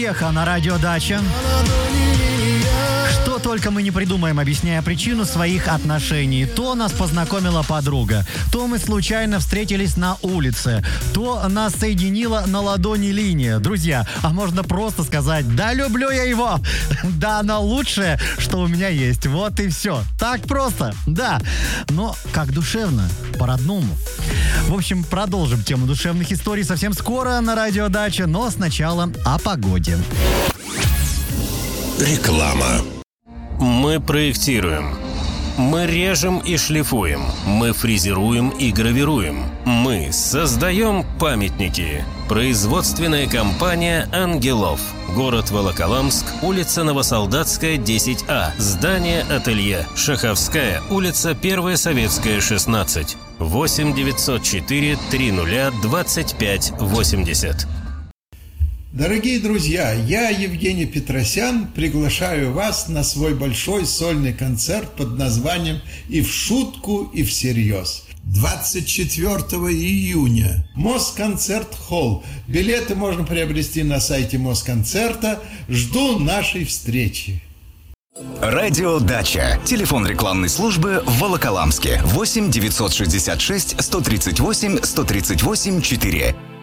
успеха на радиодаче. Что только мы не придумаем, объясняя причину своих отношений. То нас познакомила подруга, то мы случайно встретились на улице, то нас соединила на ладони линия. Друзья, а можно просто сказать: да, люблю я его, да, оно лучшее, что у меня есть. Вот и все. Так просто, да. Но как душевно, по-родному. В общем, продолжим тему душевных историй совсем скоро на радиодаче, но сначала о погоде. Реклама. Мы проектируем. Мы режем и шлифуем. Мы фрезеруем и гравируем. Мы создаем памятники. Производственная компания «Ангелов». Город Волоколамск, улица Новосолдатская, 10А. Здание-ателье. Шаховская, улица 1 Советская, 16. 8 904 30 25 80. Дорогие друзья, я, Евгений Петросян, приглашаю вас на свой большой сольный концерт под названием «И в шутку, и всерьез». 24 июня. Москонцерт-холл. Билеты можно приобрести на сайте Москонцерта. Жду нашей встречи. Радиодача. Телефон рекламной службы в Волоколамске. 8 966 138 138 4.